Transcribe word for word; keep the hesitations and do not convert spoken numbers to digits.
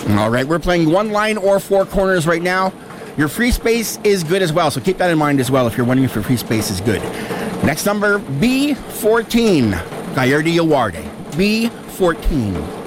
All right, we're playing one line or four corners right now. Your free space is good as well, so keep that in mind as well if you're wondering if your free space is good. Next number, B fourteen. Gayer de Yawarde. B fourteen.